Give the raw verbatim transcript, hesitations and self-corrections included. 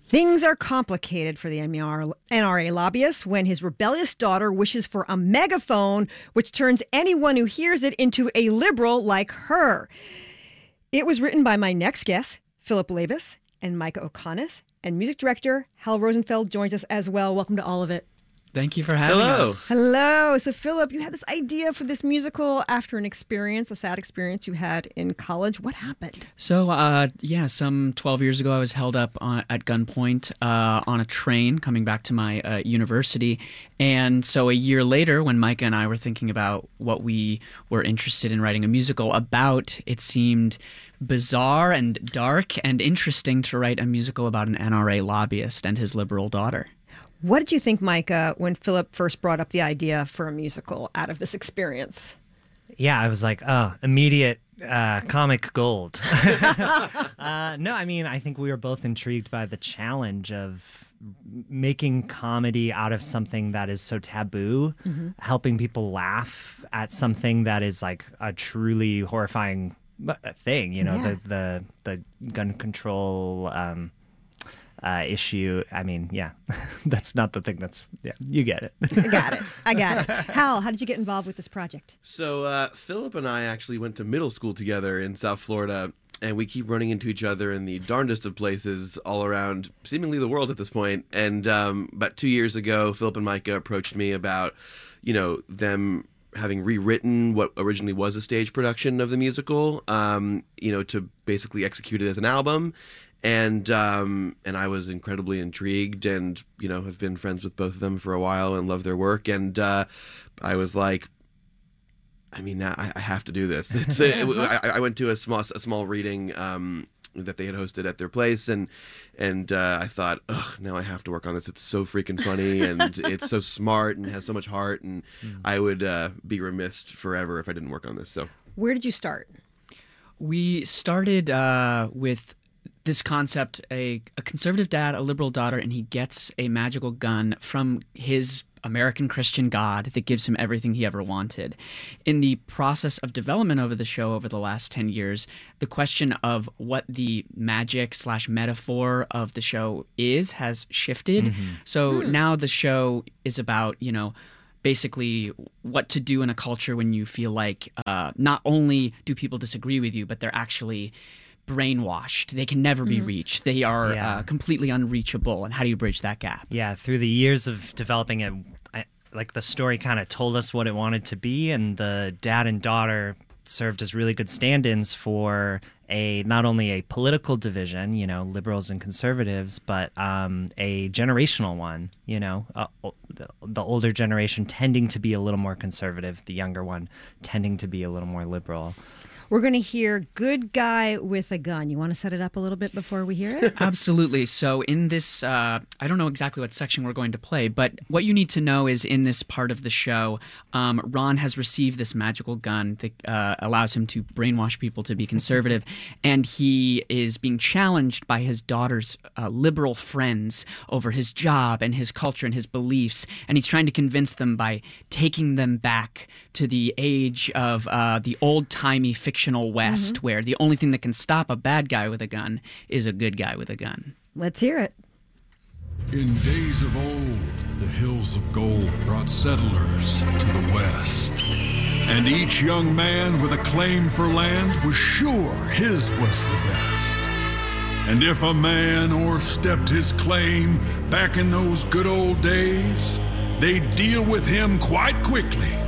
Things are complicated for the N R A lobbyist when his rebellious daughter wishes for a megaphone, which turns anyone who hears it into a liberal like her. It was written by my next guest, Philip Labus, and Micah O'Connor, and music director Hal Rosenfeld joins us as well. Welcome to All of It. Thank you for having Hello. us. Hello. So, Philip, you had this idea for this musical after an experience, a sad experience you had in college. What happened? So, uh, yeah, some twelve years ago, I was held up on, at gunpoint uh, on a train coming back to my uh, university. And so a year later, when Micah and I were thinking about what we were interested in writing a musical about, it seemed bizarre and dark and interesting to write a musical about an N R A lobbyist and his liberal daughter. What did you think, Micah, when Philip first brought up the idea for a musical out of this experience? Yeah, I was like, oh, immediate uh, comic gold. uh, no, I mean, I think we were both intrigued by the challenge of making comedy out of something that is so taboo, mm-hmm. helping people laugh at something that is like a truly horrifying thing, you know, yeah. the, the, the gun control um Uh, issue. I mean, yeah, that's not the thing that's, yeah, you get it. I got it. I got it. Hal, how did you get involved with this project? So uh, Philip and I actually went to middle school together in South Florida, and we keep running into each other in the darndest of places all around seemingly the world at this point. And um, about two years ago, Philip and Micah approached me about, you know, them having rewritten what originally was a stage production of the musical, um, you know, to basically execute it as an album. And um, and I was incredibly intrigued, and you know have been friends with both of them for a while and love their work. And uh, I was like, I mean, I, I have to do this. It's a, it, I, I went to a small a small reading um, that they had hosted at their place, and and uh, I thought, ugh, now I have to work on this. It's so freaking funny, and it's so smart, and has so much heart, and mm. I would uh, be remiss forever if I didn't work on this. So, where did you start? We started uh, with this concept, a, a conservative dad, a liberal daughter, and he gets a magical gun from his American Christian God that gives him everything he ever wanted. In the process of development over the show over the last ten years, the question of what the magic slash metaphor of the show is has shifted. Mm-hmm. So hmm. now the show is about, you know, basically what to do in a culture when you feel like uh, not only do people disagree with you, but they're actually brainwashed. They can never be mm-hmm. reached. They are yeah. uh, completely unreachable. And how do you bridge that gap? Yeah, through the years of developing it, I, like the story kind of told us what it wanted to be, and the dad and daughter served as really good stand-ins for a not only a political division, you know, liberals and conservatives, but um, a generational one, you know, uh, the, the older generation tending to be a little more conservative, the younger one tending to be a little more liberal. We're going to hear Good Guy with a Gun. You want to set it up a little bit before we hear it? Absolutely. So in this, uh, I don't know exactly what section we're going to play, but what you need to know is in this part of the show, um, Ron has received this magical gun that uh, allows him to brainwash people to be conservative, and he is being challenged by his daughter's uh, liberal friends over his job and his culture and his beliefs, and he's trying to convince them by taking them back to the age of uh, the old-timey fictional West, mm-hmm. where the only thing that can stop a bad guy with a gun is a good guy with a gun. Let's hear it. In days of old, the hills of gold brought settlers to the west. And each young man with a claim for land was sure his was the best. And if a man o'erstepped his claim back in those good old days, they'd deal with him quite quickly